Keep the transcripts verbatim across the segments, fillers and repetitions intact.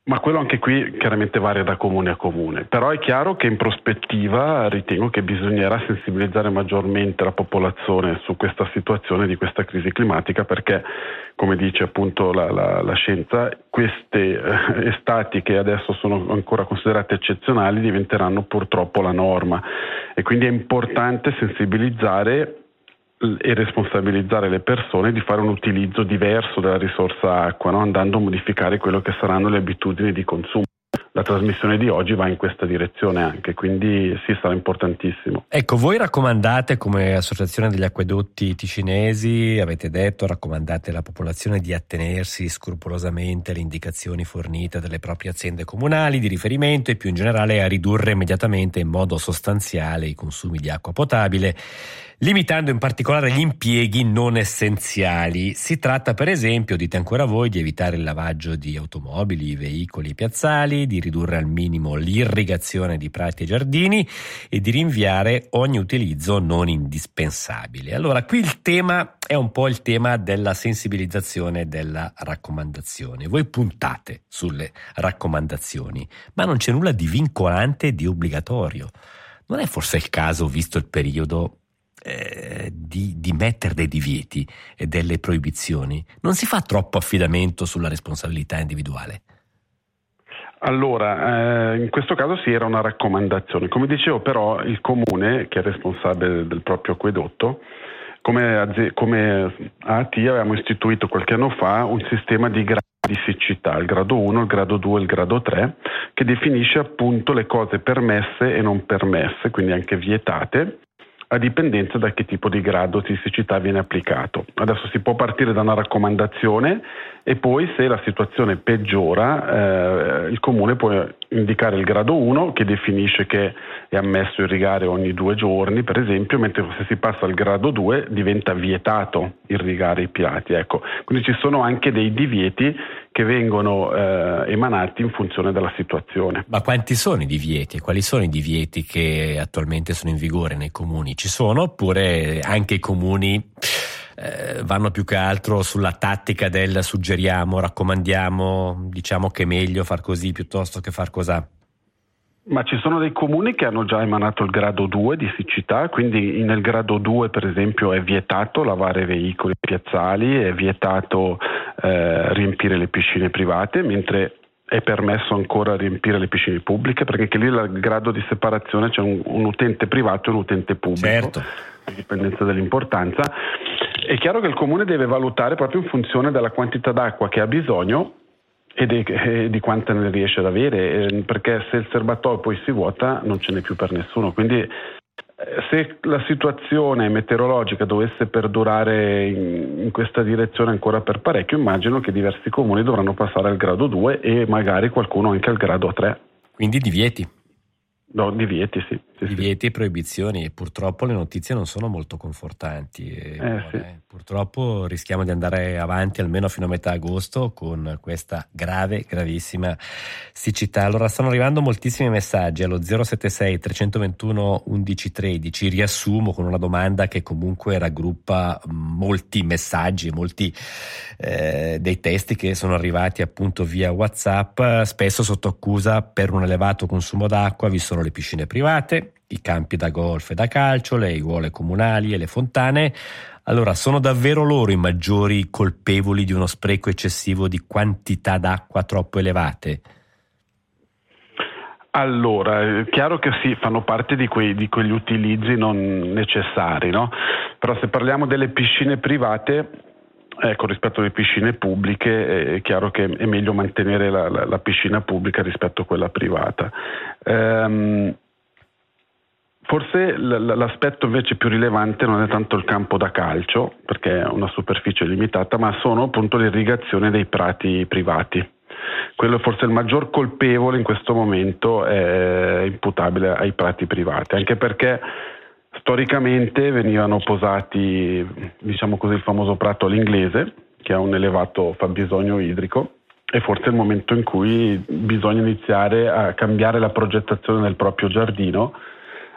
Ma quello anche qui chiaramente varia da comune a comune, però è chiaro che in prospettiva ritengo che bisognerà sensibilizzare maggiormente la popolazione su questa situazione di questa crisi climatica, perché come dice appunto la, la, la scienza, queste eh, estati che adesso sono ancora considerate eccezionali diventeranno purtroppo la norma, e quindi è importante sensibilizzare e responsabilizzare le persone di fare un utilizzo diverso della risorsa acqua, no? Andando a modificare quello che saranno le abitudini di consumo. La trasmissione di oggi va in questa direzione anche, quindi sì, sarà importantissimo. Ecco, voi raccomandate come Associazione degli Acquedotti Ticinesi, avete detto, raccomandate alla popolazione di attenersi scrupolosamente alle indicazioni fornite dalle proprie aziende comunali di riferimento e più in generale a ridurre immediatamente in modo sostanziale i consumi di acqua potabile, limitando in particolare gli impieghi non essenziali. Si tratta per esempio, dite ancora voi, di evitare il lavaggio di automobili, veicoli e piazzali, di ridurre al minimo l'irrigazione di prati e giardini e di rinviare ogni utilizzo non indispensabile. Allora, qui il tema è un po' il tema della sensibilizzazione e della raccomandazione. Voi puntate sulle raccomandazioni, ma non c'è nulla di vincolante e di obbligatorio. Non è forse il caso, visto il periodo, Eh, di, di mettere dei divieti e delle proibizioni? Non si fa troppo affidamento sulla responsabilità individuale? Allora, eh, in questo caso sì, era una raccomandazione. Come dicevo, però, il comune, che è responsabile del proprio acquedotto, come, come A T avevamo istituito qualche anno fa un sistema di gradi di siccità, il grado uno, il grado due e il grado tre, che definisce appunto le cose permesse e non permesse, quindi anche vietate, a dipendenza da che tipo di grado di siccità viene applicato. Adesso si può partire da una raccomandazione e poi, se la situazione peggiora, eh, il comune può indicare il grado uno, che definisce che è ammesso irrigare ogni due giorni, per esempio, mentre se si passa al grado due diventa vietato irrigare i piatti. Ecco, quindi ci sono anche dei divieti che vengono eh, emanati in funzione della situazione. Ma quanti sono i divieti e quali sono i divieti che attualmente sono in vigore nei comuni? Ci sono, oppure anche i comuni eh, vanno più che altro sulla tattica del suggeriamo, raccomandiamo, diciamo che è meglio far così piuttosto che far cosà? Ma ci sono dei comuni che hanno già emanato il grado due di siccità, quindi nel grado due per esempio è vietato lavare veicoli piazzali, è vietato eh, riempire le piscine private, mentre è permesso ancora riempire le piscine pubbliche, perché anche lì il grado di separazione c'è un, un utente privato e un utente pubblico, certo, a dipendenza dell'importanza. È chiaro che il comune deve valutare proprio in funzione della quantità d'acqua che ha bisogno e di, e di quanta ne riesce ad avere, eh, perché se il serbatoio poi si vuota non ce n'è più per nessuno. Quindi eh, se la situazione meteorologica dovesse perdurare in, in questa direzione ancora per parecchio, immagino che diversi comuni dovranno passare al grado due e magari qualcuno anche al grado tre. Quindi divieti? No, divieti, sì. sì divieti sì. e proibizioni, e purtroppo le notizie non sono molto confortanti. E, eh, sì. eh, purtroppo rischiamo di andare avanti almeno fino a metà agosto con questa grave, gravissima siccità. Allora, stanno arrivando moltissimi messaggi allo zero sette sei tre due uno undici tredici. Riassumo con una domanda che comunque raggruppa molti messaggi, molti eh, dei testi che sono arrivati appunto via WhatsApp. Spesso sotto accusa per un elevato consumo d'acqua vi sono le piscine private, i campi da golf e da calcio, le aiuole comunali e le fontane. Allora, sono davvero loro i maggiori colpevoli di uno spreco eccessivo di quantità d'acqua troppo elevate? Allora, è chiaro che sì, fanno parte di, quei, di quegli utilizzi non necessari, no? Però se parliamo delle piscine private, ecco, rispetto alle piscine pubbliche è chiaro che è meglio mantenere la, la, la piscina pubblica rispetto a quella privata. Ehm, forse l- l'aspetto invece più rilevante non è tanto il campo da calcio, perché è una superficie limitata, ma sono appunto l'irrigazione dei prati privati. Quello forse il maggior colpevole in questo momento è imputabile ai prati privati, anche perché storicamente venivano posati, diciamo così, il famoso prato all'inglese, che ha un elevato fabbisogno idrico, e forse è il momento in cui bisogna iniziare a cambiare la progettazione del proprio giardino,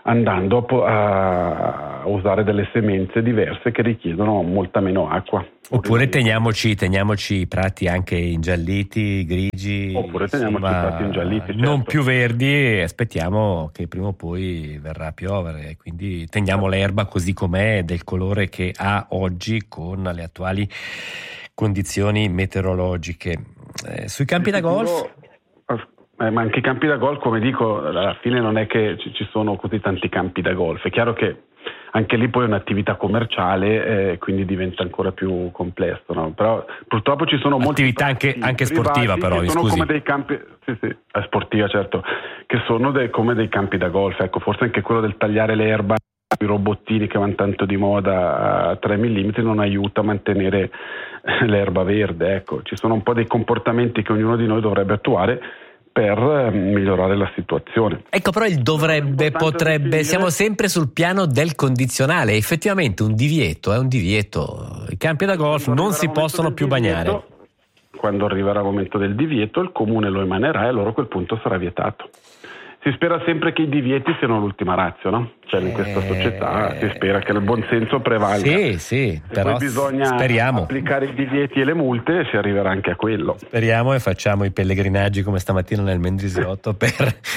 andando a, a usare delle semenze diverse che richiedono molta meno acqua. Oppure teniamoci, teniamoci i prati anche ingialliti, grigi, oppure teniamoci i prati ingialliti, certo. Non più verdi, e aspettiamo che prima o poi verrà a piovere, quindi teniamo l'erba così com'è, del colore che ha oggi con le attuali condizioni meteorologiche. Eh, sui campi da golf? Eh, ma anche i campi da golf, come dico, alla fine non è che ci, ci sono così tanti campi da golf. È chiaro che anche lì poi è un'attività commerciale, eh, quindi diventa ancora più complesso, no? Però purtroppo ci sono molte attività anche, anche sportiva, però, che sono scusi. come dei campi, sì, sì, è sportiva, certo, che sono dei, come dei campi da golf. Ecco, forse anche quello del tagliare l'erba, i robottini che vanno tanto di moda a tre millimetri non aiuta a mantenere l'erba verde. Ecco, ci sono un po' dei comportamenti che ognuno di noi dovrebbe attuare per migliorare la situazione. Ecco, però il dovrebbe, potrebbe, definire... siamo sempre sul piano del condizionale. Effettivamente un divieto è un divieto. I campi da golf quando non si possono più divieto, bagnare. Quando arriverà il momento del divieto, il comune lo emanerà e allora a quel punto sarà vietato. Si spera sempre che i divieti siano l'ultima ratio, no? Cioè in questa società si spera che il buonsenso prevalga. Sì, sì, e però poi bisogna speriamo. applicare i divieti e le multe e si arriverà anche a quello. Speriamo e facciamo i pellegrinaggi come stamattina nel Mendrisiotto per,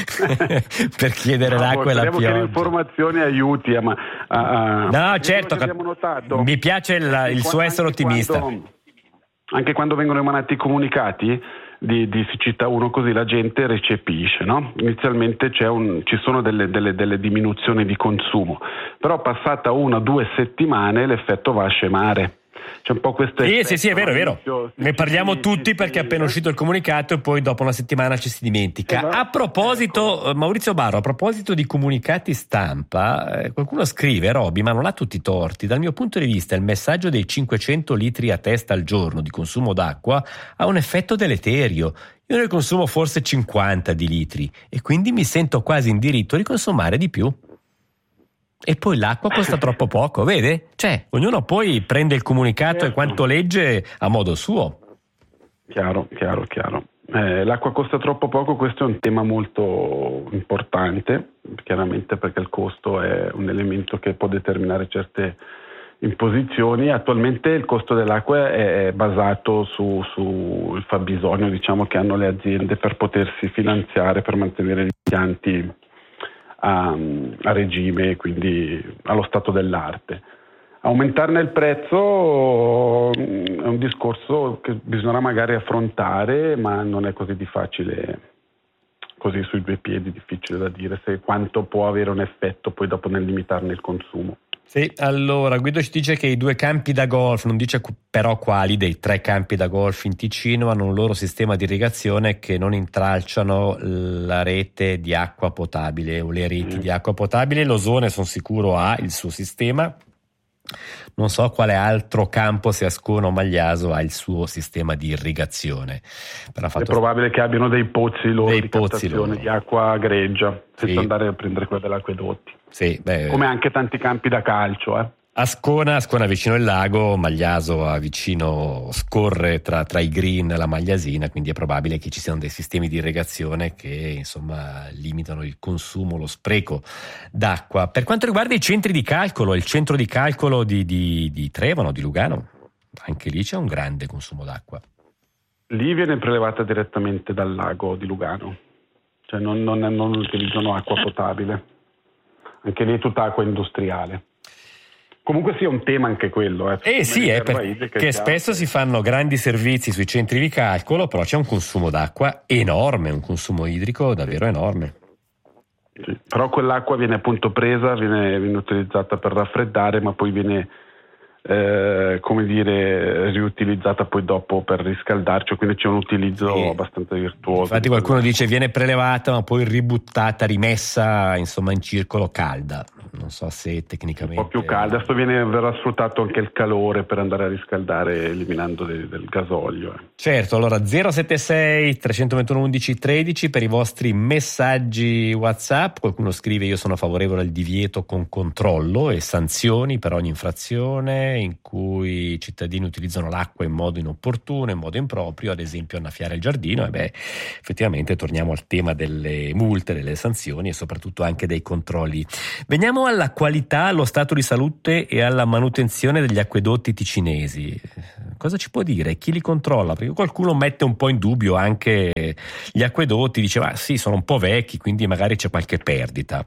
per chiedere no, l'acqua e la pioggia. Speriamo che le informazioni aiuti a... a, a no, certo, notato, mi piace il, il suo essere ottimista. Quando, anche quando vengono emanati i comunicati Di, di siccità uno, così la gente recepisce, no? Inizialmente c'è un, ci sono delle, delle, delle diminuzioni di consumo, però passata una o due settimane l'effetto va a scemare. C'è un po' questo sì, effetto, sì, sì, è vero, è vero. Inizio, ne parliamo sì, tutti sì, perché è sì, appena uscito il comunicato e poi dopo una settimana ci si dimentica. Esatto. A proposito, Maurizio Barro, a proposito di comunicati stampa, eh, qualcuno scrive: Roby, ma non ha tutti i torti. Dal mio punto di vista il messaggio dei cinquecento litri a testa al giorno di consumo d'acqua ha un effetto deleterio. Io ne consumo forse cinquanta di litri e quindi mi sento quasi in diritto di consumare di più. E poi l'acqua costa troppo poco, vede? Cioè, ognuno poi prende il comunicato certo. E quanto legge a modo suo. Chiaro, chiaro, chiaro. Eh, l'acqua costa troppo poco, questo è un tema molto importante, chiaramente perché il costo è un elemento che può determinare certe imposizioni. Attualmente il costo dell'acqua è basato su, su il fabbisogno, diciamo, che hanno le aziende per potersi finanziare, per mantenere gli impianti A, a regime, quindi allo stato dell'arte. Aumentarne il prezzo è un discorso che bisognerà magari affrontare, ma non è così di facile, così sui due piedi, difficile da dire se quanto può avere un effetto poi dopo nel limitarne il consumo. Sì, allora Guido ci dice che i due campi da golf, non dice però quali dei tre campi da golf in Ticino, hanno un loro sistema di irrigazione che non intralciano la rete di acqua potabile o le reti mm. di acqua potabile. L'Osone sono sicuro ha il suo sistema, non so quale altro campo, se Ascona o Magliaso, ha il suo sistema di irrigazione. Però fatto è probabile st- che abbiano dei pozzi loro dei di pozzi captazione loro. di acqua greggia, senza sì. andare a prendere quella dell'acquedotti. Sì, beh, come anche tanti campi da calcio. Eh. Ascona, Ascona vicino il lago, Magliaso a vicino scorre tra, tra i green e la Magliasina, quindi è probabile che ci siano dei sistemi di irrigazione che insomma limitano il consumo, lo spreco d'acqua. Per quanto riguarda i centri di calcolo, il centro di calcolo di, di, di Trevano, di Lugano, anche lì c'è un grande consumo d'acqua. Lì viene prelevata direttamente dal lago di Lugano, cioè non, non, non utilizzano acqua potabile. Anche lì è tutta acqua industriale. Comunque sia un tema anche quello. Eh, eh sì, è perché spesso si fanno grandi servizi sui centri di calcolo, però c'è un consumo d'acqua enorme, un consumo idrico davvero enorme. Sì, però quell'acqua viene appunto presa, viene, viene utilizzata per raffreddare, ma poi viene eh, come dire riutilizzata poi dopo per riscaldarci, quindi c'è un utilizzo sì. abbastanza virtuoso. Infatti qualcuno dice viene prelevata ma poi ributtata, rimessa insomma in circolo calda. non so se tecnicamente un po' più calda, adesso viene, verrà sfruttato anche il calore per andare a riscaldare eliminando de, del gasolio. Eh. Certo, allora zero sette sei tre due uno undici tredici per i vostri messaggi WhatsApp. Qualcuno scrive: io sono favorevole al divieto con controllo e sanzioni per ogni infrazione in cui i cittadini utilizzano l'acqua in modo inopportuno, in modo improprio, ad esempio annaffiare il giardino. E beh, effettivamente torniamo al tema delle multe, delle sanzioni e soprattutto anche dei controlli. Veniamo alla qualità, allo stato di salute e alla manutenzione degli acquedotti ticinesi. Cosa ci può dire? Chi li controlla? Perché qualcuno mette un po' in dubbio anche gli acquedotti, diceva ah, sì, sono un po' vecchi, quindi magari c'è qualche perdita.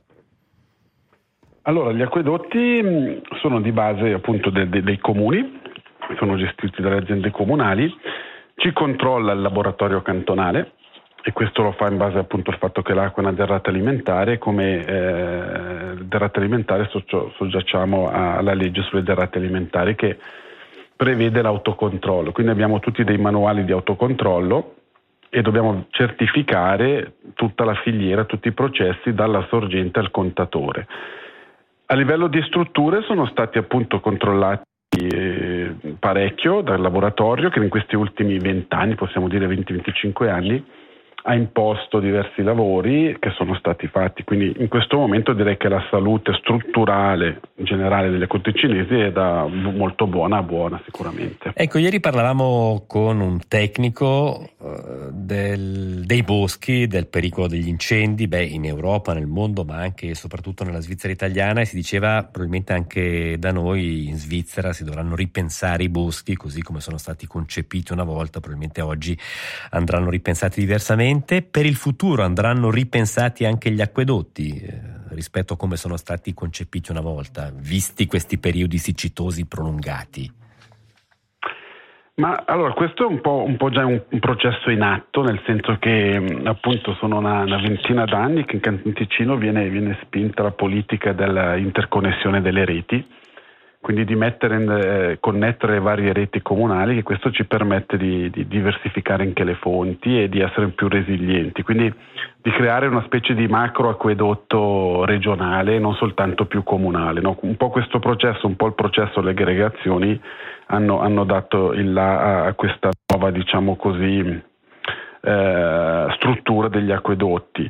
Allora, gli acquedotti sono di base appunto de, de, dei comuni, sono gestiti dalle aziende comunali, ci controlla il laboratorio cantonale, e questo lo fa in base appunto al fatto che l'acqua è una derrata alimentare, come eh, derrate alimentare soggiacciamo alla legge sulle derrate alimentari che prevede l'autocontrollo, quindi abbiamo tutti dei manuali di autocontrollo e dobbiamo certificare tutta la filiera, tutti i processi dalla sorgente al contatore. A livello di strutture sono stati appunto controllati eh, parecchio dal laboratorio che in questi ultimi vent'anni, possiamo dire venti venticinque anni, ha imposto diversi lavori che sono stati fatti, quindi in questo momento direi che la salute strutturale generale delle acquedotti ticinesi è da molto buona a buona sicuramente. Ecco, ieri parlavamo con un tecnico uh, del, dei boschi, del pericolo degli incendi, beh, in Europa, nel mondo, ma anche e soprattutto nella Svizzera italiana, e si diceva probabilmente anche da noi in Svizzera si dovranno ripensare i boschi così come sono stati concepiti una volta, probabilmente oggi andranno ripensati diversamente. Per il futuro andranno ripensati anche gli acquedotti eh, rispetto a come sono stati concepiti una volta, visti questi periodi siccitosi prolungati? Ma allora questo è un po', un po' già un, un processo in atto, nel senso che appunto sono una, una ventina d'anni che in Canton Ticino viene, viene spinta la politica dell'interconnessione delle reti, quindi di mettere in, eh, connettere le varie reti comunali, che questo ci permette di, di diversificare anche le fonti e di essere più resilienti, quindi di creare una specie di macro acquedotto regionale, non soltanto più comunale, no? Un po' questo processo, un po' il processo delle aggregazioni hanno, hanno dato il là a questa nuova, diciamo così, eh, struttura degli acquedotti.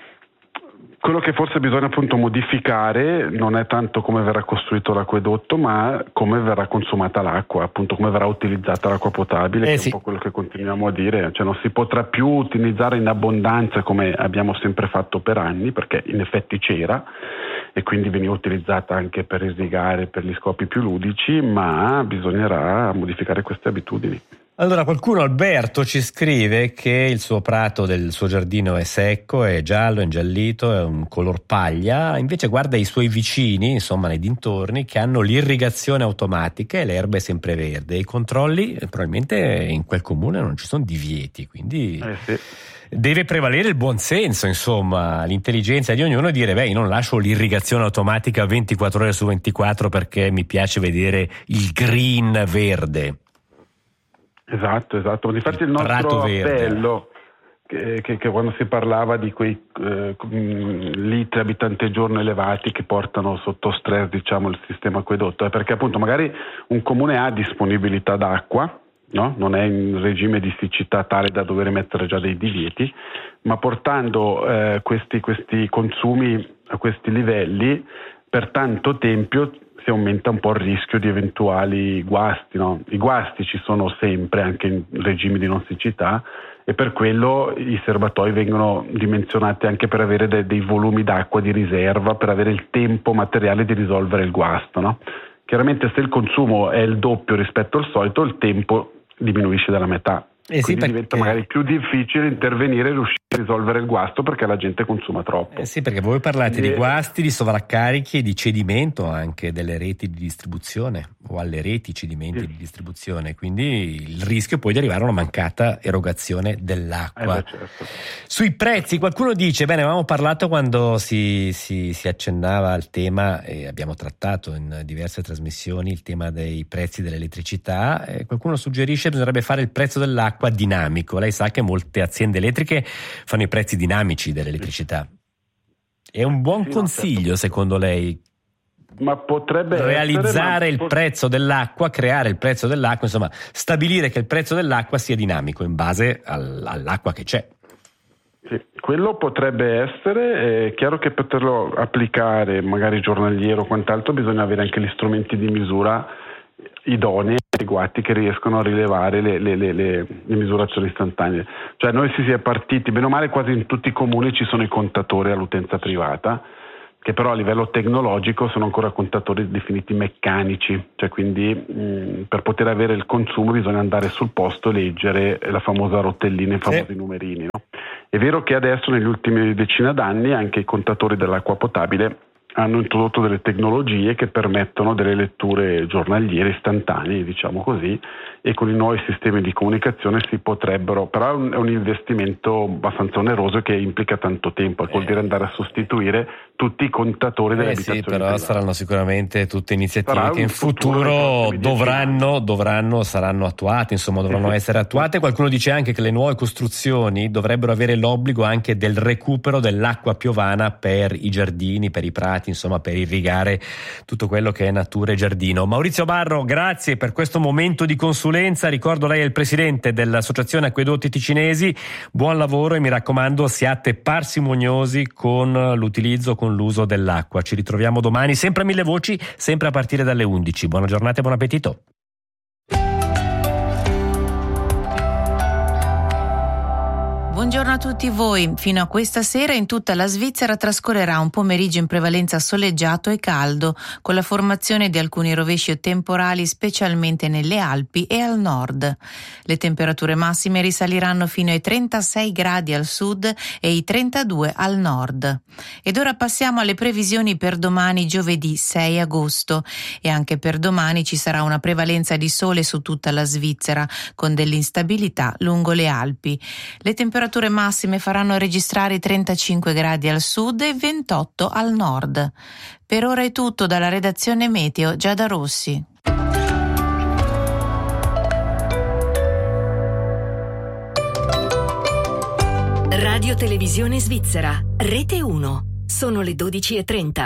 Quello che forse bisogna appunto modificare non è tanto come verrà costruito l'acquedotto, ma come verrà consumata l'acqua, appunto come verrà utilizzata l'acqua potabile, eh che sì. È un po' quello che continuiamo a dire, cioè non si potrà più utilizzare in abbondanza come abbiamo sempre fatto per anni, perché in effetti c'era e quindi veniva utilizzata anche per irrigare, per gli scopi più ludici, ma bisognerà modificare queste abitudini. Allora qualcuno, Alberto, ci scrive che il suo prato del suo giardino è secco, è giallo, è ingiallito, è un color paglia, invece guarda i suoi vicini, insomma nei dintorni, che hanno l'irrigazione automatica e l'erba è sempre verde. I controlli, probabilmente in quel comune non ci sono divieti, quindi eh sì. Deve prevalere il buon senso, insomma, l'intelligenza di ognuno e dire beh, io non lascio l'irrigazione automatica ventiquattro ore su ventiquattro perché mi piace vedere il green verde. Esatto, esatto. Difatti il nostro appello, che, che, che quando si parlava di quei eh, litri abitante giorno elevati che portano sotto stress, diciamo, il sistema acquedotto, è perché appunto magari un comune ha disponibilità d'acqua, no? Non è in regime di siccità tale da dover mettere già dei divieti, ma portando eh, questi, questi consumi a questi livelli per tanto tempo si aumenta un po' il rischio di eventuali guasti, no? I guasti ci sono sempre anche in regimi di non siccità e per quello i serbatoi vengono dimensionati anche per avere de- dei volumi d'acqua di riserva, per avere il tempo materiale di risolvere il guasto, no? Chiaramente se il consumo è il doppio rispetto al solito, il tempo diminuisce della metà. Eh sì, quindi perché... diventa magari più difficile intervenire e riuscire a risolvere il guasto perché la gente consuma troppo. Eh sì, perché voi parlate e... di guasti, di sovraccarichi e di cedimento anche delle reti di distribuzione o alle reti cedimenti sì. di distribuzione, quindi il rischio poi di arrivare a una mancata erogazione dell'acqua. Eh beh, certo. Sui prezzi qualcuno dice, bene, avevamo parlato quando si, si, si accennava al tema e abbiamo trattato in diverse trasmissioni il tema dei prezzi dell'elettricità, e qualcuno suggerisce che bisognerebbe fare il prezzo dell'acqua dinamico. Lei sa che molte aziende elettriche fanno i prezzi dinamici dell'elettricità. È un buon sì, consiglio, no, certo. secondo lei, Ma potrebbe realizzare essere, il ma... prezzo dell'acqua, creare il prezzo dell'acqua, insomma stabilire che il prezzo dell'acqua sia dinamico in base al, all'acqua che c'è. Sì, quello potrebbe essere, è chiaro che per poterlo applicare magari giornaliero o quant'altro bisogna avere anche gli strumenti di misura idonei, adeguati, che riescono a rilevare le, le, le, le, le misurazioni istantanee. Cioè noi si è partiti, bene o male quasi in tutti i comuni ci sono i contatori all'utenza privata, che però a livello tecnologico sono ancora contatori definiti meccanici, cioè quindi mh, per poter avere il consumo bisogna andare sul posto e leggere la famosa rotellina, i famosi sì. numerini. No? È vero che adesso negli ultimi decina d'anni anche i contatori dell'acqua potabile hanno introdotto delle tecnologie che permettono delle letture giornaliere istantanee, diciamo così, e con i nuovi sistemi di comunicazione si potrebbero, però è un, è un investimento abbastanza oneroso che implica tanto tempo, vuol dire andare a sostituire tutti i contatori delle eh abitazioni sì, però private. Saranno sicuramente tutte iniziative Sarà che in futuro, futuro dovranno, dovranno, saranno attuate, insomma dovranno essere attuate. Qualcuno dice anche che le nuove costruzioni dovrebbero avere l'obbligo anche del recupero dell'acqua piovana per i giardini, per i prati, insomma per irrigare tutto quello che è natura e giardino. Maurizio Barro, grazie per questo momento di consulenza. Ricordo lei è il presidente dell'Associazione Acquedotti Ticinesi. Buon lavoro e mi raccomando siate parsimoniosi con l'utilizzo, con l'uso dell'acqua. Ci ritroviamo domani, sempre a Mille Voci, sempre a partire dalle undici. Buona giornata e buon appetito. Buongiorno a tutti voi. Fino a questa sera in tutta la Svizzera trascorrerà un pomeriggio in prevalenza soleggiato e caldo, con la formazione di alcuni rovesci temporali specialmente nelle Alpi e al nord. Le temperature massime risaliranno fino ai trentasei gradi al sud e i trentadue al nord. Ed ora passiamo alle previsioni per domani giovedì sei agosto. E anche per domani ci sarà una prevalenza di sole su tutta la Svizzera, con dell'instabilità lungo le Alpi. Le temperature Le temperature massime faranno registrare trentacinque gradi al sud e ventotto al nord. Per ora è tutto dalla redazione Meteo Giada Rossi. Radio Televisione Svizzera, Rete uno. Sono le dodici e trenta.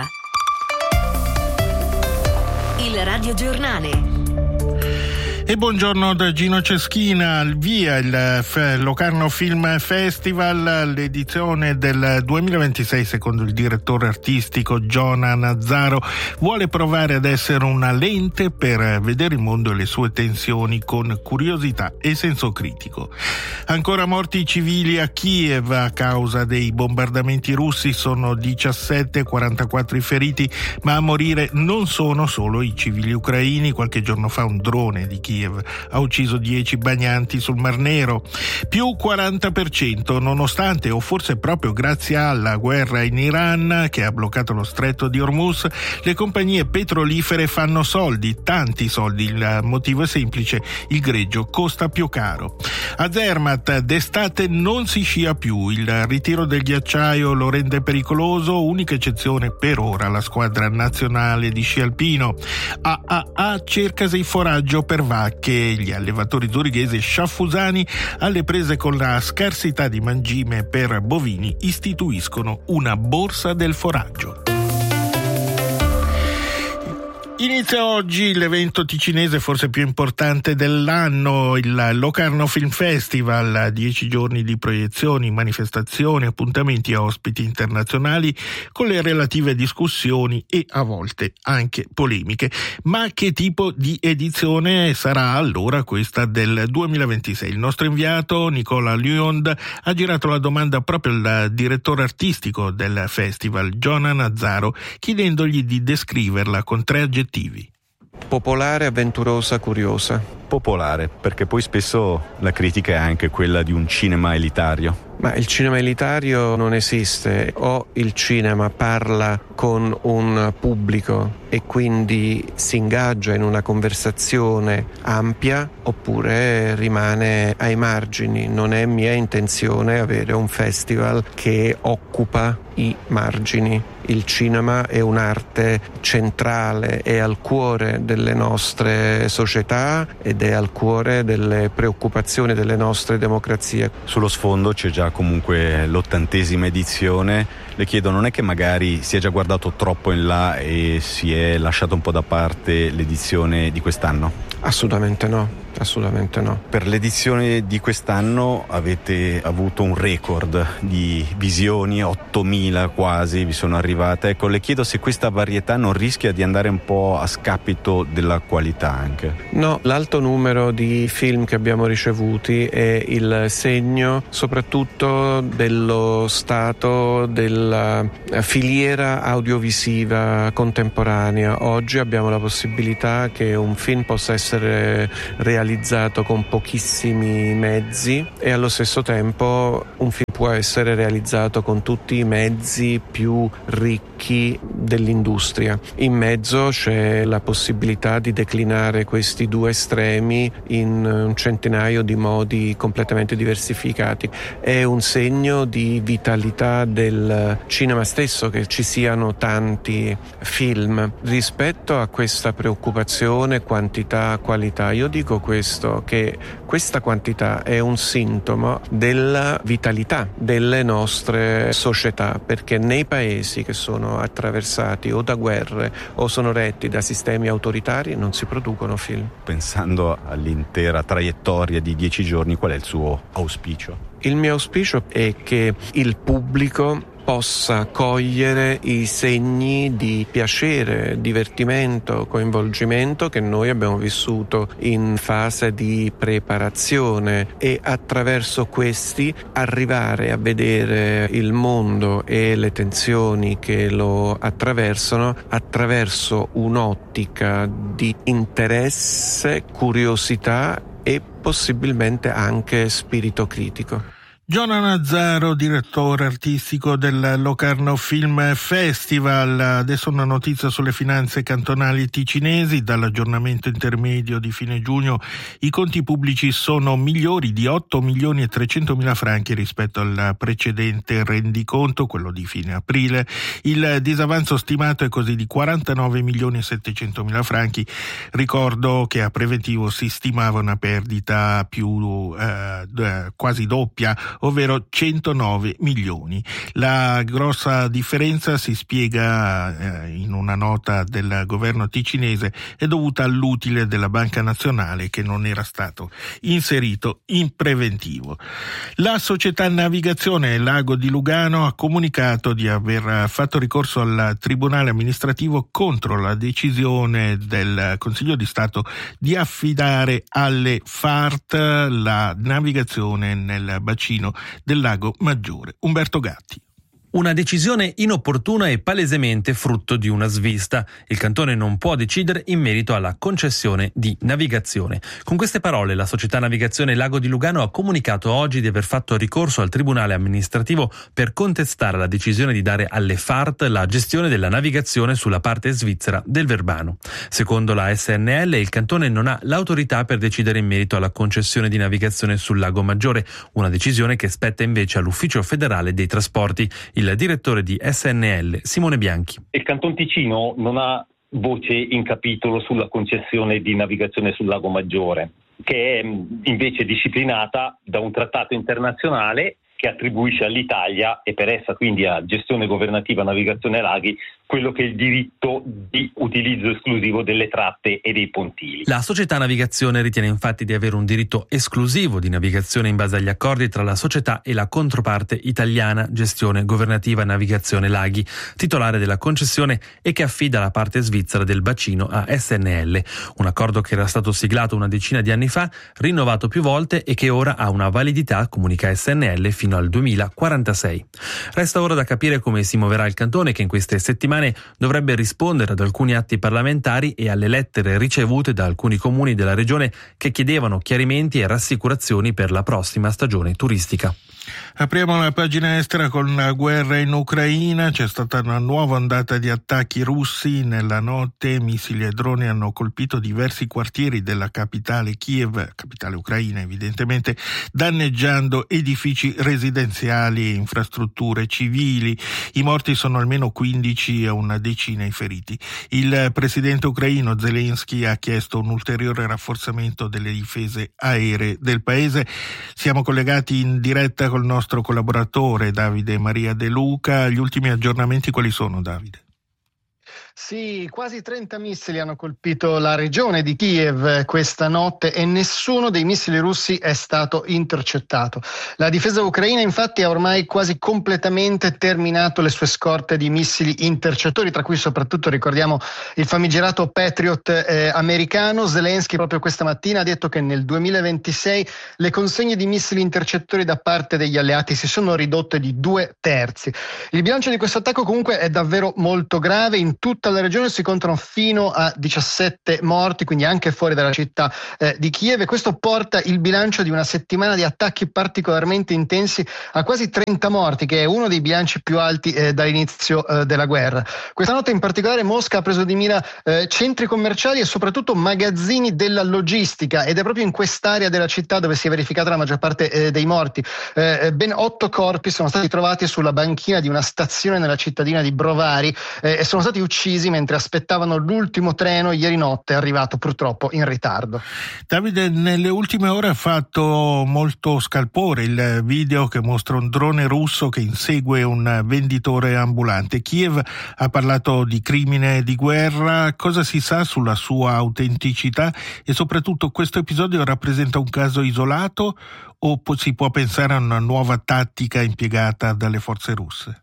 Il radiogiornale. E buongiorno da Gino Ceschina. Al via il Locarno Film Festival, l'edizione del duemilaventisei, secondo il direttore artistico Giona Nazzaro, vuole provare ad essere una lente per vedere il mondo e le sue tensioni con curiosità e senso critico. Ancora morti civili a Kiev a causa dei bombardamenti russi, sono diciassette, quarantaquattro i feriti, ma a morire non sono solo i civili ucraini. Qualche giorno fa un drone di Kiev ha ucciso dieci bagnanti sul Mar Nero, più quaranta per cento, nonostante o forse proprio grazie alla guerra in Iran che ha bloccato lo stretto di Hormuz. Le compagnie petrolifere fanno soldi, tanti soldi. Il motivo è semplice: il greggio costa più caro. A Zermatt d'estate non si scia più, il ritiro del ghiacciaio lo rende pericoloso, unica eccezione per ora la squadra nazionale di sci alpino. A A A cercasi foraggio per vacche. Gli allevatori zurighesi sciaffusani, alle prese con la scarsità di mangime per bovini, istituiscono una borsa del foraggio. Inizia oggi l'evento ticinese forse più importante dell'anno, il Locarno Film Festival, dieci giorni di proiezioni, manifestazioni, appuntamenti a ospiti internazionali con le relative discussioni e a volte anche polemiche. Ma che tipo di edizione sarà allora questa del duemilaventisei? Il nostro inviato Nicola Lyond ha girato la domanda proprio al direttore artistico del festival, Giona Nazzaro, chiedendogli di descriverla con tre aggettivi. Popolare, avventurosa, curiosa. Popolare, perché poi spesso la critica è anche quella di un cinema elitario. Ma il cinema elitario non esiste, o il cinema parla con un pubblico e quindi si ingaggia in una conversazione ampia, oppure rimane ai margini. Non è mia intenzione avere un festival che occupa i margini. Il cinema è un'arte centrale, è al cuore delle nostre società ed è al cuore delle preoccupazioni delle nostre democrazie. Sullo sfondo c'è già comunque l'ottantesima edizione, Le chiedo, non è che magari si è già guardato troppo in là e si è lasciato un po' da parte l'edizione di quest'anno? Assolutamente no. Assolutamente no. Per l'edizione di quest'anno avete avuto un record di visioni, ottomila quasi vi sono arrivate. Ecco, le chiedo se questa varietà non rischia di andare un po' a scapito della qualità anche. No, l'alto numero di film che abbiamo ricevuti è il segno soprattutto dello stato della filiera audiovisiva contemporanea. Oggi abbiamo la possibilità che un film possa essere realizzato realizzato con pochissimi mezzi e allo stesso tempo un film può essere realizzato con tutti i mezzi più ricchi dell'industria. In mezzo c'è la possibilità di declinare questi due estremi in un centinaio di modi completamente diversificati. È un segno di vitalità del cinema stesso che ci siano tanti film. Rispetto a questa preoccupazione quantità-qualità, io dico questo, che questa quantità è un sintomo della vitalità delle nostre società, perché nei paesi che sono attraversati o da guerre o sono retti da sistemi autoritari non si producono film. Pensando all'intera traiettoria di dieci giorni, qual è il suo auspicio? Il mio auspicio è che il pubblico possa cogliere i segni di piacere, divertimento, coinvolgimento che noi abbiamo vissuto in fase di preparazione e attraverso questi arrivare a vedere il mondo e le tensioni che lo attraversano attraverso un'ottica di interesse, curiosità e possibilmente anche spirito critico. Giona Nazzaro, direttore artistico del Locarno Film Festival. Adesso una notizia sulle finanze cantonali ticinesi. Dall'aggiornamento intermedio di fine giugno i conti pubblici sono migliori di otto milioni e trecentomila franchi rispetto al precedente rendiconto, quello di fine aprile. Il disavanzo stimato è così di quarantanove milioni e settecentomila franchi. Ricordo che a preventivo si stimava una perdita più eh, quasi doppia, ovvero centonove milioni. La grossa differenza, si spiega eh, in una nota del governo ticinese, è dovuta all'utile della Banca Nazionale che non era stato inserito in preventivo. La società Navigazione Lago di Lugano ha comunicato di aver fatto ricorso al Tribunale amministrativo contro la decisione del Consiglio di Stato di affidare alle F A R T la navigazione nel bacino del Lago Maggiore. Umberto Gatti. Una decisione inopportuna e palesemente frutto di una svista. Il cantone non può decidere in merito alla concessione di navigazione. Con queste parole la società Navigazione Lago di Lugano ha comunicato oggi di aver fatto ricorso al Tribunale amministrativo per contestare la decisione di dare alle F A R T la gestione della navigazione sulla parte svizzera del Verbano. Secondo la S N L il cantone non ha l'autorità per decidere in merito alla concessione di navigazione sul Lago Maggiore, una decisione che spetta invece all'Ufficio federale dei trasporti. Il Il direttore di S N L, Simone Bianchi. Il Canton Ticino non ha voce in capitolo sulla concessione di navigazione sul Lago Maggiore, che è invece disciplinata da un trattato internazionale che attribuisce all'Italia e per essa quindi a gestione governativa navigazione ai laghi quello che è il diritto di utilizzo esclusivo delle tratte e dei pontili. La società Navigazione ritiene infatti di avere un diritto esclusivo di navigazione in base agli accordi tra la società e la controparte italiana Gestione Governativa Navigazione Laghi, titolare della concessione e che affida la parte svizzera del bacino a S N L, un accordo che era stato siglato una decina di anni fa, rinnovato più volte e che ora ha una validità, comunica S N L, fino al duemilaquarantasei. Resta ora da capire come si muoverà il cantone, che in queste settimane dovrebbe rispondere ad alcuni atti parlamentari e alle lettere ricevute da alcuni comuni della regione che chiedevano chiarimenti e rassicurazioni per la prossima stagione turistica. Apriamo la pagina estera con la guerra in Ucraina. C'è stata una nuova ondata di attacchi russi. Nella notte missili e droni hanno colpito diversi quartieri della capitale Kiev, capitale ucraina evidentemente, danneggiando edifici residenziali e infrastrutture civili. I morti sono almeno quindici e una decina i feriti. Il presidente ucraino Zelensky ha chiesto un ulteriore rafforzamento delle difese aeree del paese. Siamo collegati in diretta con col nostro collaboratore Davide Maria De Luca. Gli ultimi aggiornamenti quali sono, Davide? Sì, quasi trenta missili hanno colpito la regione di Kiev questa notte e nessuno dei missili russi è stato intercettato. La difesa ucraina infatti ha ormai quasi completamente terminato le sue scorte di missili intercettori, tra cui soprattutto ricordiamo il famigerato Patriot eh, americano. Zelensky proprio questa mattina ha detto che nel duemilaventisei le consegne di missili intercettori da parte degli alleati si sono ridotte di due terzi. Il bilancio di questo attacco comunque è davvero molto grave. In tutta la regione si contano fino a diciassette morti, quindi anche fuori dalla città eh, di Kiev, e questo porta il bilancio di una settimana di attacchi particolarmente intensi a quasi trenta morti, che è uno dei bilanci più alti eh, dall'inizio eh, della guerra. Questa notte in particolare Mosca ha preso di mira eh, centri commerciali e soprattutto magazzini della logistica, ed è proprio in quest'area della città dove si è verificata la maggior parte eh, dei morti. Eh, ben otto corpi sono stati trovati sulla banchina di una stazione nella cittadina di Brovary eh, e sono stati uccisi mentre aspettavano l'ultimo treno ieri notte, arrivato purtroppo in ritardo. Davide, nelle ultime ore ha fatto molto scalpore il video che mostra un drone russo che insegue un venditore ambulante. Kiev ha parlato di crimine di guerra. Cosa si sa sulla sua autenticità e soprattutto questo episodio rappresenta un caso isolato o si può pensare a una nuova tattica impiegata dalle forze russe?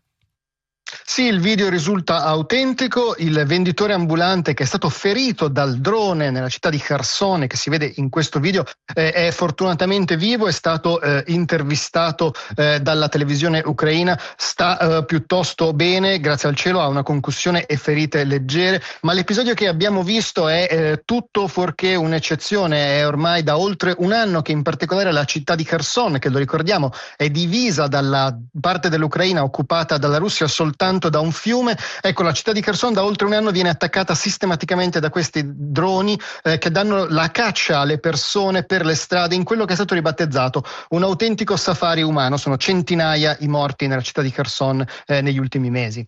Sì, il video risulta autentico. Il venditore ambulante che è stato ferito dal drone nella città di Kherson, che si vede in questo video, eh, è fortunatamente vivo, è stato eh, intervistato eh, dalla televisione ucraina, sta eh, piuttosto bene, grazie al cielo, ha una concussione e ferite leggere, ma l'episodio che abbiamo visto è eh, tutto fuorché un'eccezione. È ormai da oltre un anno che in particolare la città di Kherson, che lo ricordiamo è divisa dalla parte dell'Ucraina occupata dalla Russia soltanto da un fiume. Ecco, la città di Kherson da oltre un anno viene attaccata sistematicamente da questi droni eh, che danno la caccia alle persone per le strade in quello che è stato ribattezzato un autentico safari umano. Sono centinaia i morti nella città di Kherson eh, negli ultimi mesi.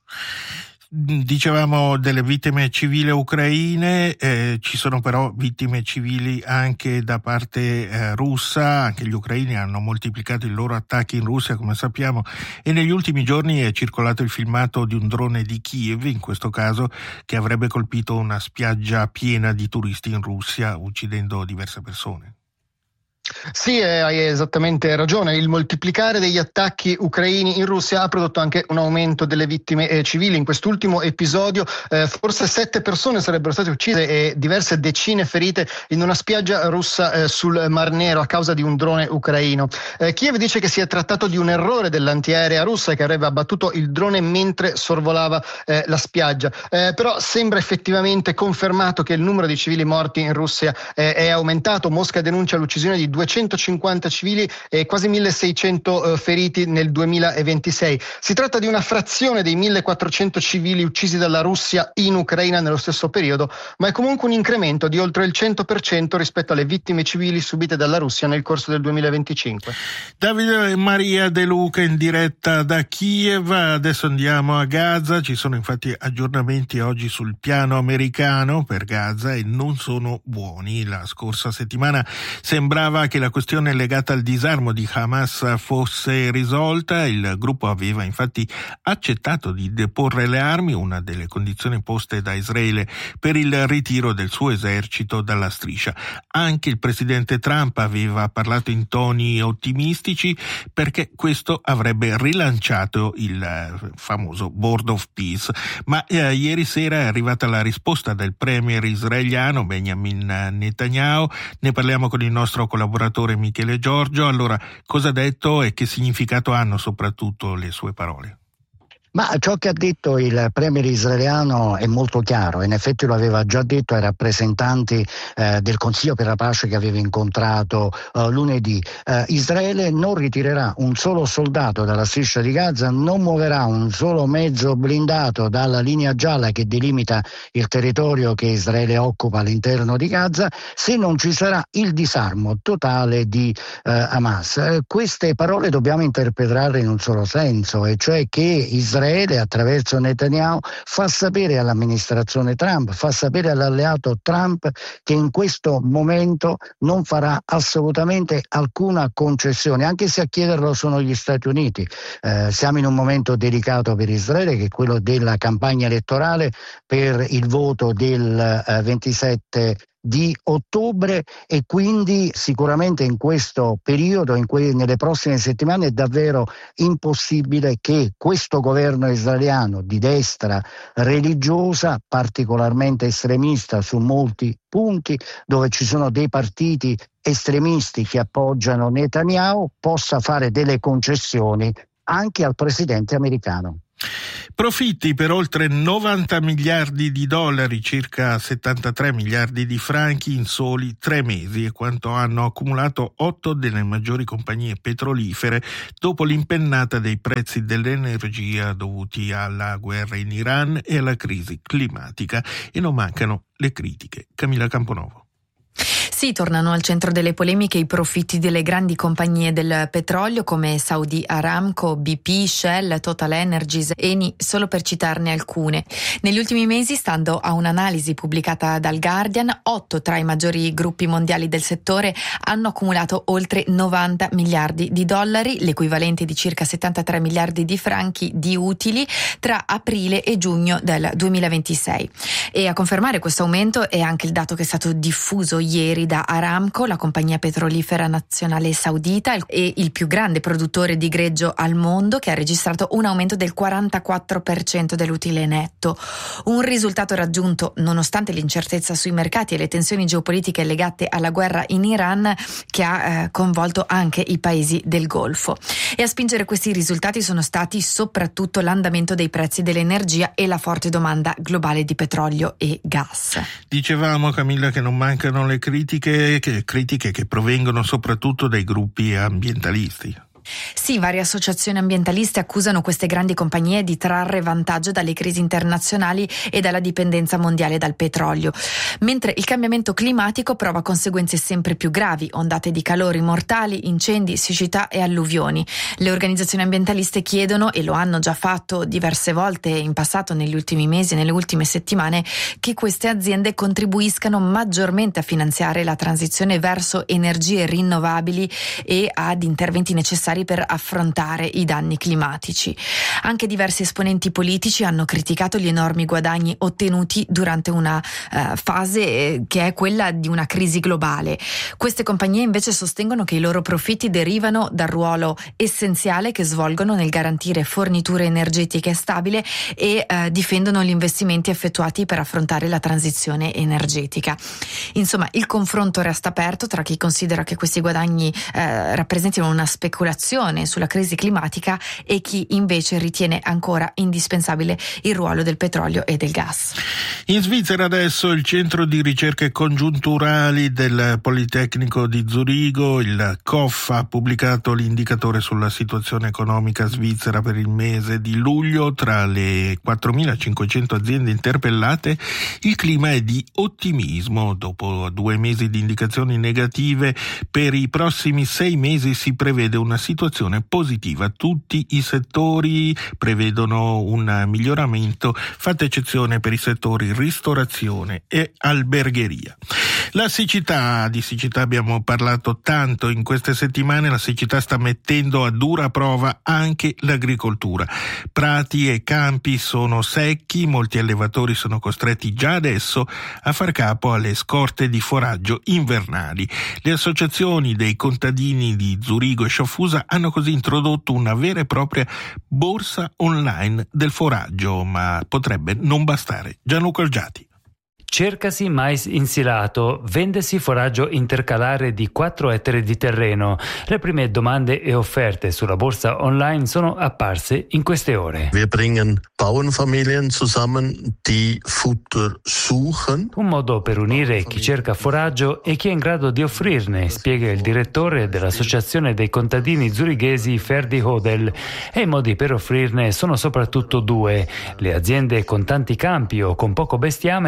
Dicevamo delle vittime civili ucraine, eh, ci sono però vittime civili anche da parte eh, russa. Anche gli ucraini hanno moltiplicato i loro attacchi in Russia, come sappiamo, e negli ultimi giorni è circolato il filmato di un drone di Kiev, in questo caso, che avrebbe colpito una spiaggia piena di turisti in Russia, uccidendo diverse persone. Sì, hai esattamente ragione. Il moltiplicare degli attacchi ucraini in Russia ha prodotto anche un aumento delle vittime eh, civili. In quest'ultimo episodio eh, forse sette persone sarebbero state uccise e diverse decine ferite in una spiaggia russa eh, sul Mar Nero a causa di un drone ucraino. Eh, Kiev dice che si è trattato di un errore dell'antiaerea russa che avrebbe abbattuto il drone mentre sorvolava eh, la spiaggia. Eh, però sembra effettivamente confermato che il numero di civili morti in Russia eh, è aumentato. Mosca denuncia l'uccisione di duecentocinquanta civili e quasi milleseicento eh, feriti nel duemilaventisei. Si tratta di una frazione dei millequattrocento civili uccisi dalla Russia in Ucraina nello stesso periodo, ma è comunque un incremento di oltre il cento per cento rispetto alle vittime civili subite dalla Russia nel corso del duemilaventicinque. Davide Maria De Luca in diretta da Kiev. Adesso andiamo a Gaza. Ci sono infatti aggiornamenti oggi sul piano americano per Gaza e non sono buoni. La scorsa settimana sembrava che la questione legata al disarmo di Hamas fosse risolta. Il gruppo aveva infatti accettato di deporre le armi, una delle condizioni poste da Israele per il ritiro del suo esercito dalla striscia. Anche il presidente Trump aveva parlato in toni ottimistici perché questo avrebbe rilanciato il famoso Board of Peace. Ma eh, ieri sera è arrivata la risposta del premier israeliano Benjamin Netanyahu. Ne parliamo con il nostro collaboratore Michele Giorgio. Allora, cosa ha detto e che significato hanno soprattutto le sue parole? Ma ciò che ha detto il premier israeliano è molto chiaro, in effetti lo aveva già detto ai rappresentanti eh, del Consiglio per la pace che aveva incontrato eh, lunedì. Eh, Israele non ritirerà un solo soldato dalla striscia di Gaza, non muoverà un solo mezzo blindato dalla linea gialla che delimita il territorio che Israele occupa all'interno di Gaza, se non ci sarà il disarmo totale di eh, Hamas. Eh, queste parole dobbiamo interpretarle in un solo senso, e cioè che Israele Israele attraverso Netanyahu fa sapere all'amministrazione Trump, fa sapere all'alleato Trump che in questo momento non farà assolutamente alcuna concessione, anche se a chiederlo sono gli Stati Uniti. Eh, siamo in un momento delicato per Israele, che è quello della campagna elettorale per il voto del eh, ventisette di ottobre, e quindi sicuramente in questo periodo, in que- nelle prossime settimane, è davvero impossibile che questo governo israeliano di destra religiosa, particolarmente estremista su molti punti, dove ci sono dei partiti estremisti che appoggiano Netanyahu, possa fare delle concessioni anche al presidente americano. Profitti per oltre novanta miliardi di dollari, circa settantatré miliardi di franchi in soli tre mesi, è quanto hanno accumulato otto delle maggiori compagnie petrolifere dopo l'impennata dei prezzi dell'energia dovuti alla guerra in Iran e alla crisi climatica. E non mancano le critiche. Camilla Camponovo. Sì, tornano al centro delle polemiche i profitti delle grandi compagnie del petrolio come Saudi Aramco, B P, Shell, Total Energies, Eni, solo per citarne alcune. Negli ultimi mesi, stando a un'analisi pubblicata dal Guardian, otto tra i maggiori gruppi mondiali del settore hanno accumulato oltre novanta miliardi di dollari, l'equivalente di circa settantatré miliardi di franchi di utili tra aprile e giugno del duemilaventisei. E a confermare questo aumento è anche il dato che è stato diffuso ieri da Aramco, la compagnia petrolifera nazionale saudita e il più grande produttore di greggio al mondo, che ha registrato un aumento del quarantaquattro per cento dell'utile netto. Un risultato raggiunto nonostante l'incertezza sui mercati e le tensioni geopolitiche legate alla guerra in Iran, che ha eh, coinvolto anche i paesi del Golfo. E a spingere questi risultati sono stati soprattutto l'andamento dei prezzi dell'energia e la forte domanda globale di petrolio e gas. Dicevamo, Camilla, che non mancano le critiche Che, critiche che provengono soprattutto dai gruppi ambientalisti. Sì, varie associazioni ambientaliste accusano queste grandi compagnie di trarre vantaggio dalle crisi internazionali e dalla dipendenza mondiale dal petrolio, mentre il cambiamento climatico prova conseguenze sempre più gravi, ondate di calori mortali, incendi, siccità e alluvioni. Le organizzazioni ambientaliste chiedono, e lo hanno già fatto diverse volte in passato, negli ultimi mesi, nelle ultime settimane, che queste aziende contribuiscano maggiormente a finanziare la transizione verso energie rinnovabili e ad interventi necessari per affrontare i danni climatici. Anche diversi esponenti politici hanno criticato gli enormi guadagni ottenuti durante una uh, fase che è quella di una crisi globale. Queste compagnie invece sostengono che i loro profitti derivano dal ruolo essenziale che svolgono nel garantire forniture energetiche stabili e uh, difendono gli investimenti effettuati per affrontare la transizione energetica. Insomma, il confronto resta aperto tra chi considera che questi guadagni uh, rappresentino una speculazione sulla crisi climatica e chi invece ritiene ancora indispensabile il ruolo del petrolio e del gas. In Svizzera adesso il centro di ricerche congiunturali del Politecnico di Zurigo, il C O F, ha pubblicato l'indicatore sulla situazione economica svizzera per il mese di luglio. Tra le quattromilacinquecento aziende interpellate il clima è di ottimismo. Dopo due mesi di indicazioni negative, per i prossimi sei mesi si prevede una situazione positiva. Tutti i settori prevedono un miglioramento, fatta eccezione per i settori ristorazione e albergheria. La siccità, di siccità abbiamo parlato tanto in queste settimane, la siccità sta mettendo a dura prova anche l'agricoltura. Prati e campi sono secchi, molti allevatori sono costretti già adesso a far capo alle scorte di foraggio invernali. Le associazioni dei contadini di Zurigo e Sciaffusa hanno così introdotto una vera e propria borsa online del foraggio, ma potrebbe non bastare. Gianluca Olgiati. Cercasi mais insilato, vendesi foraggio intercalare di quattro ettari di terreno. Le prime domande e offerte sulla borsa online sono apparse in queste ore. Wir bringen Bauernfamilien zusammen, die Futter suchen. Un modo per unire chi cerca foraggio e chi è in grado di offrirne, spiega il direttore dell'associazione dei contadini zurighesi Ferdi Hodel. E i modi per offrirne sono soprattutto due. Le aziende con tanti campi o con poco bestiame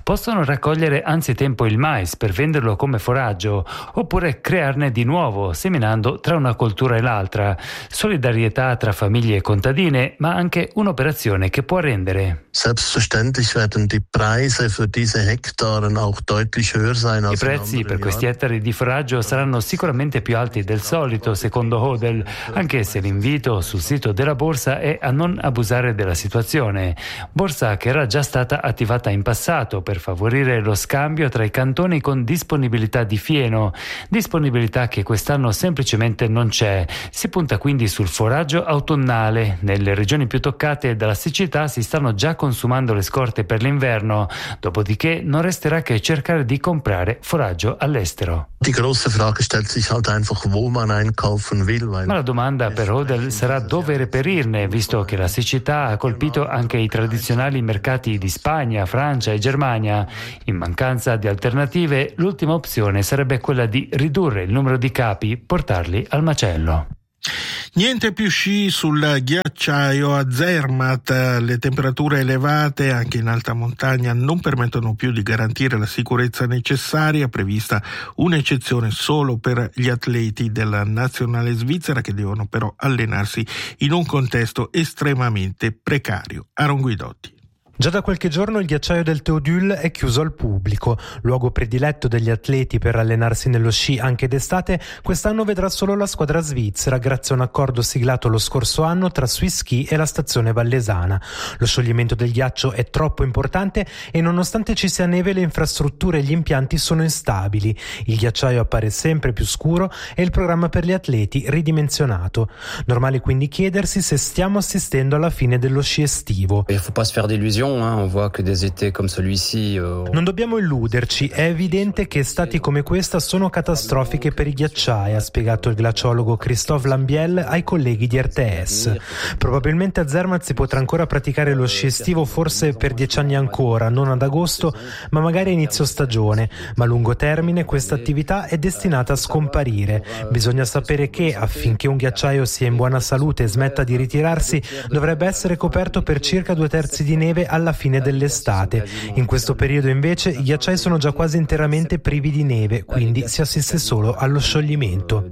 Possono raccogliere anzitempo il mais per venderlo come foraggio, oppure crearne di nuovo, seminando tra una coltura e l'altra. Solidarietà tra famiglie contadine, ma anche un'operazione che può rendere. Selbstverständlich werden die Preise für diese Hektaren auch deutlich höher sein als I prezzi per questi ettari di foraggio saranno sicuramente più alti del solito, secondo Hodel, anche se l'invito sul sito della borsa è a non abusare della situazione. Borsa che era già stata attivata in passato per favorire lo scambio tra i cantoni con disponibilità di fieno, disponibilità che quest'anno semplicemente non c'è. Si punta quindi sul foraggio autunnale. Nelle regioni più toccate dalla siccità si stanno già consumando le scorte per l'inverno, dopodiché non resterà che cercare di comprare foraggio all'estero. Die große Frage stellt sich halt einfach, wo man einkaufen will. Ma la domanda per Hodel sarà dove reperirne, visto che la siccità ha colpito anche i tradizionali mercati di Spagna, Francia e Germania. In mancanza di alternative, l'ultima opzione sarebbe quella di ridurre il numero di capi, portarli al macello. Niente più sci sul ghiacciaio a Zermatt. Le temperature elevate anche in alta montagna non permettono più di garantire la sicurezza necessaria, prevista un'eccezione solo per gli atleti della nazionale svizzera che devono però allenarsi in un contesto estremamente precario. Aaron Guidotti. Già da qualche giorno il ghiacciaio del Théodule è chiuso al pubblico. Luogo prediletto degli atleti per allenarsi nello sci anche d'estate, quest'anno vedrà solo la squadra svizzera grazie a un accordo siglato lo scorso anno tra Swisski e la stazione vallesana. Lo scioglimento del ghiaccio è troppo importante e nonostante ci sia neve le infrastrutture e gli impianti sono instabili. Il ghiacciaio appare sempre più scuro e il programma per gli atleti ridimensionato. Normale quindi chiedersi se stiamo assistendo alla fine dello sci estivo. Il faut pas se faire d'illusions. On voit que des étés comme celui-ci. Non dobbiamo illuderci, è evidente che estati come questa sono catastrofiche per i ghiacciai, ha spiegato il glaciologo Christophe Lambiel ai colleghi di R T S. Probabilmente a Zermatt si potrà ancora praticare lo sci estivo forse per dieci anni ancora, non ad agosto, ma magari a inizio stagione, ma a lungo termine questa attività è destinata a scomparire. Bisogna sapere che affinché un ghiacciaio sia in buona salute e smetta di ritirarsi, dovrebbe essere coperto per circa due terzi di neve alla fine dell'estate. In questo periodo invece i ghiacciai sono già quasi interamente privi di neve, quindi si assiste solo allo scioglimento.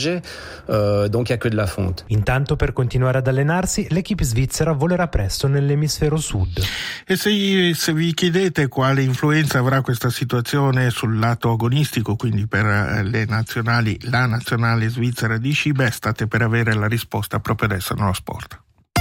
Intanto, per continuare ad allenarsi, l'equipe svizzera volerà presto nell'emisfero sud. E se, se vi chiedete quale influenza avrà questa situazione sul lato agonistico, quindi per le nazionali, la nazionale svizzera di sci, beh, state per avere la risposta proprio adesso nello sport.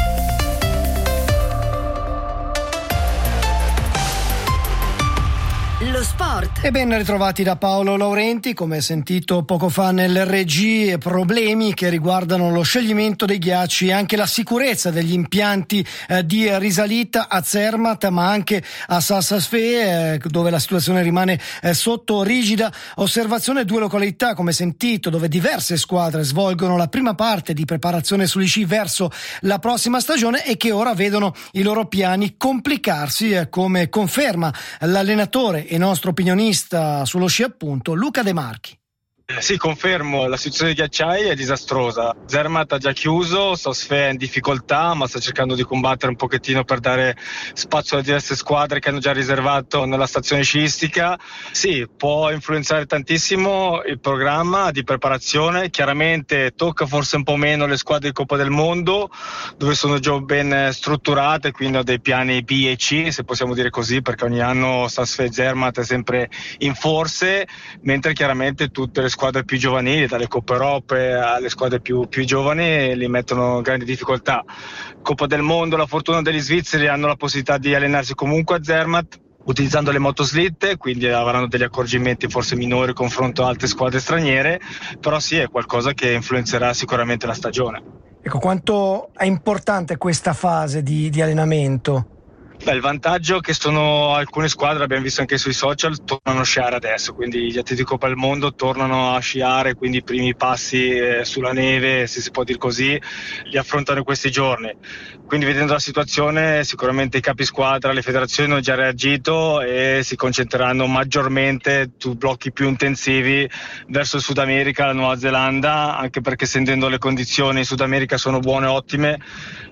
Lo sport. E ben ritrovati da Paolo Laurenti. Come sentito poco fa nel regie, problemi che riguardano lo scioglimento dei ghiacci e anche la sicurezza degli impianti eh, di risalita a Zermatt, ma anche a Saas-Fee, eh, dove la situazione rimane eh, sotto rigida osservazione. Due località, come sentito, dove diverse squadre svolgono la prima parte di preparazione sugli sci verso la prossima stagione e che ora vedono i loro piani complicarsi, eh, come conferma l'allenatore e nostro opinionista sullo sci appunto Luca De Marchi. Sì, confermo, la situazione dei ghiacciai è disastrosa. Zermatt ha già chiuso, Saas-Fee è in difficoltà, ma sta cercando di combattere un pochettino per dare spazio alle diverse squadre che hanno già riservato nella stazione sciistica. Sì, può influenzare tantissimo il programma di preparazione. Chiaramente tocca forse un po' meno le squadre di Coppa del Mondo, dove sono già ben strutturate, quindi ho dei piani B e C, se possiamo dire così, perché ogni anno Saas-Fee e Zermatt è sempre in forze, mentre chiaramente tutte le squadre squadre più giovanili, dalle Coppe Europe alle squadre più, più giovani, li mettono in grandi difficoltà. Coppa del Mondo, la fortuna degli svizzeri, hanno la possibilità di allenarsi comunque a Zermatt utilizzando le motoslitte, quindi avranno degli accorgimenti forse minori confronto a altre squadre straniere, però sì, è qualcosa che influenzerà sicuramente la stagione. Ecco, quanto è importante questa fase di, di allenamento? Beh, il vantaggio è che sono alcune squadre, abbiamo visto anche sui social, tornano a sciare adesso, quindi gli atleti di Coppa del Mondo tornano a sciare, quindi i primi passi eh, sulla neve, se si può dire così, li affrontano in questi giorni. Quindi vedendo la situazione sicuramente i capi squadra, le federazioni hanno già reagito e si concentreranno maggiormente su blocchi più intensivi verso il Sud America, la Nuova Zelanda, anche perché sentendo le condizioni in Sud America sono buone, ottime.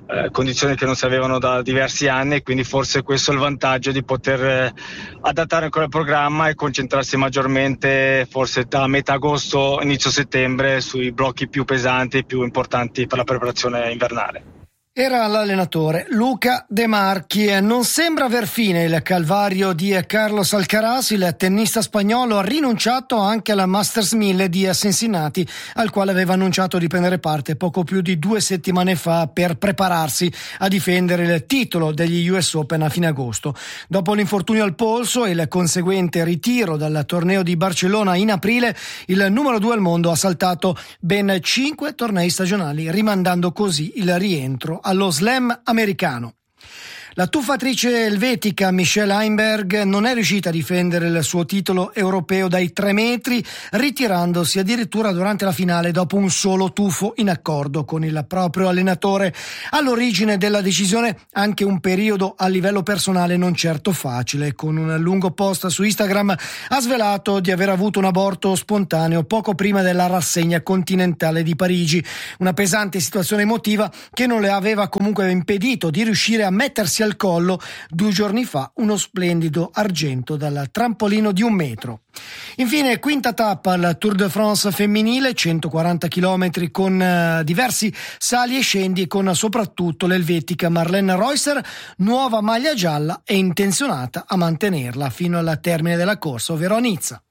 eh, condizioni che non si avevano da diversi anni, e quindi forse questo è il vantaggio di poter eh, adattare ancora il programma e concentrarsi maggiormente forse da metà agosto, inizio settembre, sui blocchi più pesanti e più importanti per la preparazione invernale. Era l'allenatore Luca De Marchi. Non sembra aver fine il calvario di Carlos Alcaraz. Il tennista spagnolo ha rinunciato anche alla Masters mille di Cincinnati, al quale aveva annunciato di prendere parte poco più di due settimane fa per prepararsi a difendere il titolo degli U S Open a fine agosto. Dopo l'infortunio al polso e il conseguente ritiro dal torneo di Barcellona in aprile, il numero due al mondo ha saltato ben cinque tornei stagionali, rimandando così il rientro allo slam americano. La tuffatrice elvetica Michelle Heimberg non è riuscita a difendere il suo titolo europeo dai tre metri, ritirandosi addirittura durante la finale dopo un solo tuffo in accordo con il proprio allenatore. All'origine della decisione anche un periodo a livello personale non certo facile. Con un lungo post su Instagram ha svelato di aver avuto un aborto spontaneo poco prima della rassegna continentale di Parigi, una pesante situazione emotiva che non le aveva comunque impedito di riuscire a mettersi al collo due giorni fa uno splendido argento dal trampolino di un metro. Infine, quinta tappa al Tour de France femminile, centoquaranta chilometri con uh, diversi sali e scendi, con soprattutto l'elvetica Marlene Reusser, nuova maglia gialla e intenzionata a mantenerla fino al termine della corsa, ovvero a Nizza.